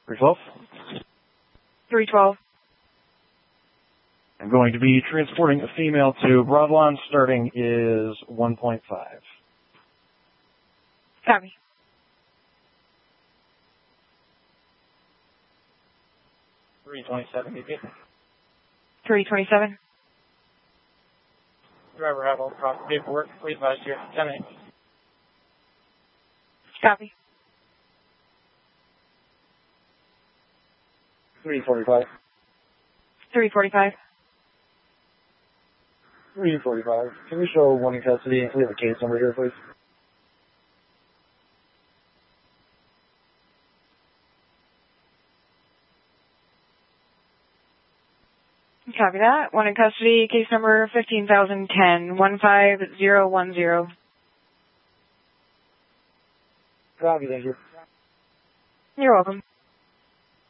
312. 312. I'm going to be transporting a female to Broadlawn. Starting is 1.5. Copy. $327, you get 327. driver have all proper paperwork. Please advise you 10 minutes. Copy. 345. 345. 345. Can we show one in custody? We have a case number here, please. Copy that. One in custody, case number 15,010, 15010. Copy, thank you. You're welcome.